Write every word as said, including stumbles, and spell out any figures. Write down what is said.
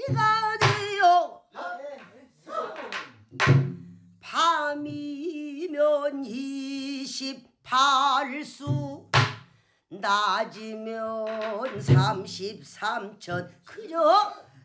이가 되어 밤이면 이십팔 수 낮이면 삼십삼 천 그저